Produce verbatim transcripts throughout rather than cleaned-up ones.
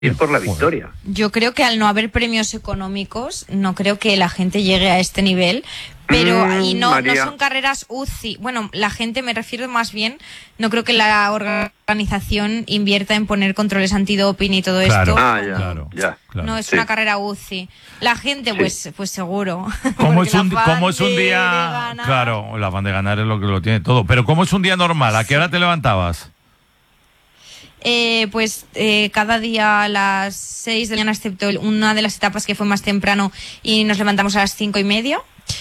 ir por la victoria. Yo creo que al no haber premios económicos, no creo que la gente llegue a este nivel, pero mm, y no, no son carreras U C I. Bueno, la gente, me refiero más bien, no creo que la organización invierta en poner controles antidoping y todo claro. esto. Ah, ya, claro, ya. Claro. No es sí. una carrera U C I. La gente, pues, sí. pues seguro. ¿Cómo es un, ¿cómo es un día? Claro, el afán de ganar es lo que lo tiene todo. Pero ¿cómo es un día normal? ¿A qué hora te levantabas? Eh, pues eh, cada día a las seis de la mañana, excepto una de las etapas que fue más temprano, y nos levantamos a las cinco y media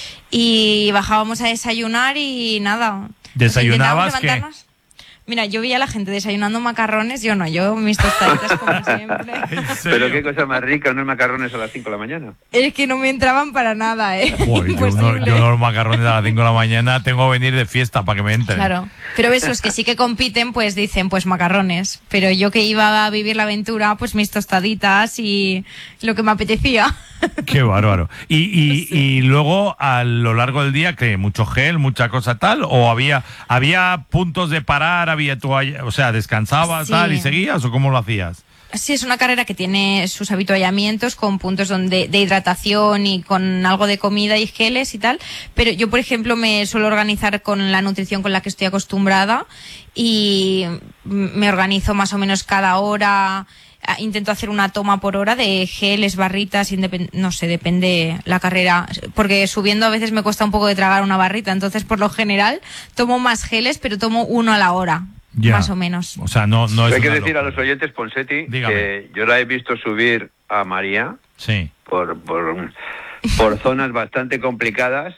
y bajábamos a desayunar y nada. ¿Desayunabas qué? Mira, yo veía a la gente desayunando macarrones, yo no, yo mis tostaditas como siempre. Pero qué cosa más rica, unos macarrones a las cinco de la mañana. Es que no me entraban para nada, ¿eh? Uy, yo, no, yo no los macarrones a las cinco de la mañana tengo que venir de fiesta para que me entren. Claro, pero ves, los que sí que compiten, pues dicen, pues macarrones. Pero yo que iba a vivir la aventura, pues mis tostaditas y lo que me apetecía. Qué bárbaro. ¿Y, y, sí. y luego a lo largo del día, qué? ¿Mucho gel, mucha cosa tal? ¿O había había puntos de parar, había toalla, o sea, descansabas sí. tal y seguías o cómo lo hacías? Sí, es una carrera que tiene sus habituallamientos con puntos donde de hidratación y con algo de comida y geles y tal, pero yo, por ejemplo, me suelo organizar con la nutrición con la que estoy acostumbrada y me organizo más o menos cada hora. Intento hacer una toma por hora de geles, barritas, independ- no sé, depende la carrera, porque subiendo a veces me cuesta un poco de tragar una barrita, entonces por lo general tomo más geles, pero tomo uno a la hora, ya. más o menos. O sea, no, no es Hay que decir locura. a los oyentes, Ponseti, Dígame. que yo la he visto subir a María sí. por, por, por zonas bastante complicadas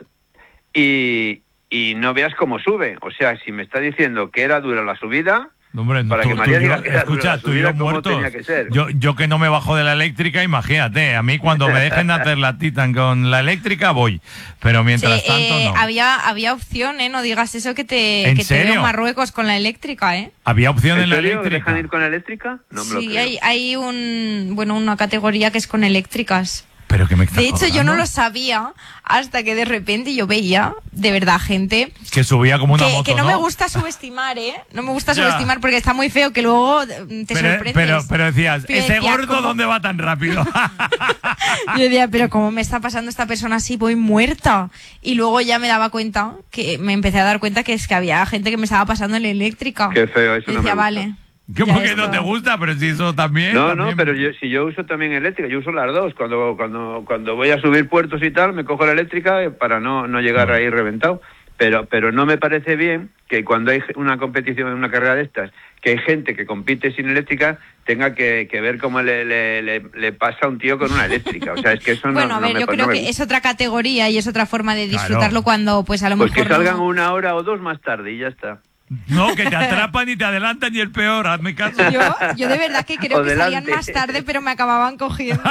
y, y no veas cómo sube. O sea, si me está diciendo que era dura la subida... Hombre, para tú, que María tú, diga yo, que era escucha, tú y yo muertos. Que yo, yo que no me bajo de la eléctrica, imagínate. A mí cuando me dejen hacer la Titan con la eléctrica voy. Pero mientras sí, tanto eh, no. Había, había opción, ¿eh? No digas eso que te, ¿En que serio? te veo Marruecos con la eléctrica, ¿eh? ¿Había opción en, ¿En la serio? eléctrica? ¿Dejan ir con la eléctrica? No me lo sí, creo. hay, hay un, bueno, una categoría que es con eléctricas. Pero que me de hecho, acordando? yo no lo sabía hasta que de repente yo veía, de verdad, gente... Que subía como una que, moto, que no, ¿no? me gusta subestimar, ¿eh? No me gusta ya. subestimar porque está muy feo que luego te pero, sorprendes. Pero, pero decías, pero ese decía, gordo, ¿cómo? ¿dónde va tan rápido? Yo decía, pero ¿cómo me está pasando esta persona así? Voy muerta. Y luego ya me daba cuenta, que me empecé a dar cuenta que es que había gente que me estaba pasando en la eléctrica. Qué feo, eso y no decía, me gusta. vale... ¿Cómo que no te gusta? Pero si eso también... No, también... no, pero yo, si yo uso también eléctrica, yo uso las dos. Cuando cuando cuando voy a subir puertos y tal, me cojo la eléctrica para no, no llegar no. ahí reventado. Pero pero no me parece bien que cuando hay una competición en una carrera de estas, que hay gente que compite sin eléctrica, tenga que, que ver cómo le, le, le, le pasa a un tío con una eléctrica. O sea, es que eso no... Bueno, a ver, no me, yo creo no me... que es otra categoría y es otra forma de disfrutarlo claro. cuando pues a lo pues mejor... Pues que salgan no... una hora o dos más tarde y ya está. No, que te atrapan y te adelantan y el peor, hazme caso. Yo, yo de verdad que creo o que delante. Salían más tarde, pero me acababan cogiendo.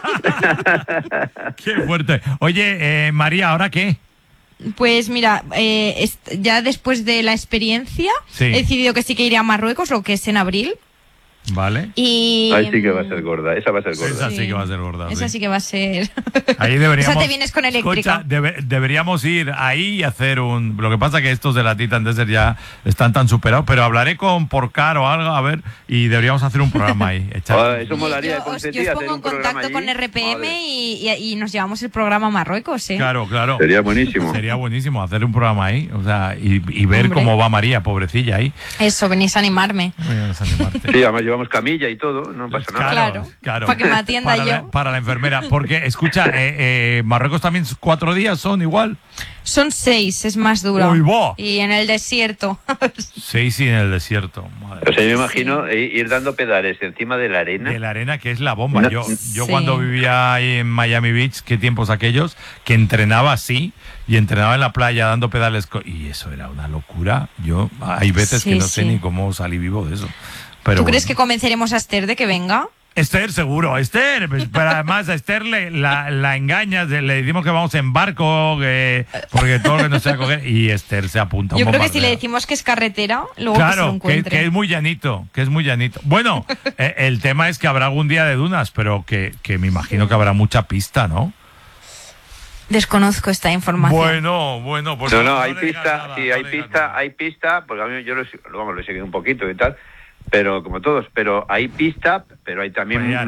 Qué fuerte. Oye, eh, María, ¿ahora qué? Pues mira, eh, ya después de la experiencia sí. he decidido que sí que iré a Marruecos, lo que es en abril. Vale. Y... Ahí sí que va a ser gorda, esa va a ser gorda. Esa sí, sí que va a ser gorda. Esa sí, sí que va a ser. Ahí deberíamos... O sea, te vienes con eléctrica. Escucha, debe, deberíamos ir ahí y hacer un... Lo que pasa es que estos de la Titan Desert ya están tan superados, pero hablaré con Porcar o algo, a ver, y deberíamos hacer un programa ahí. Oh, eso molaría. Yo, os, yo os pongo en contacto con R P M y, y, y nos llevamos el programa a Marruecos, ¿eh? Claro, claro. Sería buenísimo. Sería buenísimo hacer un programa ahí, o sea, y, y ver Hombre. cómo va María, pobrecilla ahí. Eso, venís a animarme. Venís a animarte. Sí, además llevamos camilla y todo. No pasa nada. Claro, claro. Para que me atienda para yo. La, para la enfermera. Porque, escucha, eh, eh, Marruecos también cuatro días son igual. Son seis, es más duro. Uy, bo. Y en el desierto. Seis y en el desierto. Madre. O sea, yo me imagino sí. ir dando pedales encima de la arena. De la arena, que es la bomba. No. Yo, yo sí. cuando vivía ahí en Miami Beach, qué tiempos aquellos, que entrenaba así, y entrenaba en la playa dando pedales. Y eso era una locura. Yo, hay veces sí, que no sí. sé ni cómo salí vivo de eso. Pero ¿Tú bueno. crees que convenceremos a Esther de que venga? Esther, seguro, Esther, pero además a Esther le, la, la engañas, le decimos que vamos en barco, que, porque todo lo que nos sea a coger, y Esther se apunta. Yo creo que si le decimos que es carretera, luego claro, que se lo encuentre. Que, que es muy llanito, que es muy llanito. Bueno, eh, el tema es que habrá algún día de dunas, pero que, que me imagino que habrá mucha pista, ¿no? Desconozco esta información. Bueno, bueno, pues no, no, no hay pista, nada, sí, no hay pista, nada. hay pista, porque a mí yo lo, vamos, lo he seguido un poquito y tal. pero como todos, pero hay pista, pero hay también Pues ya